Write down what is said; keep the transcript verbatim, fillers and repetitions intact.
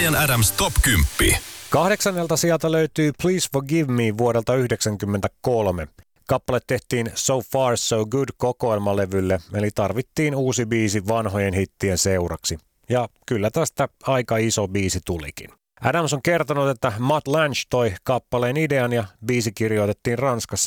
Bryan Adams Top kymmenen. Kahdeksannelta sieltä löytyy Please Forgive Me vuodelta yhdeksänkymmentäkolme. Kappale tehtiin So Far So Good -kokoelmalevylle, eli tarvittiin uusi biisi vanhojen hittien seuraksi. Ja kyllä tästä aika iso biisi tulikin. Adams on kertonut, että Mutt Lange toi kappaleen idean ja biisi kirjoitettiin Ranskassa